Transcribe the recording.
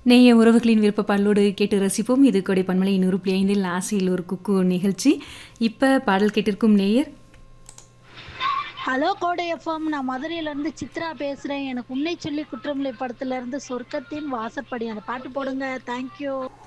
நேய உறவுகளின் விருப்ப பாடலோடு கேட்டு ரசிப்போம். இது கொடை பன்மலை 100.5 ஆசையில் ஒரு குக்கு நிகழ்ச்சி. இப்ப பாடல் கேட்டிருக்கும் நேயர் ஹலோ கோடை எஃப்எம், நான் மதுரையிலேருந்து சித்ரா பேசுகிறேன். எனக்கு உன்னை சொல்லி குற்றமில்லை படத்துல இருந்து சொர்க்கத்தின் வாசப்படி அந்த பாட்டு போடுங்க. தேங்க்யூ.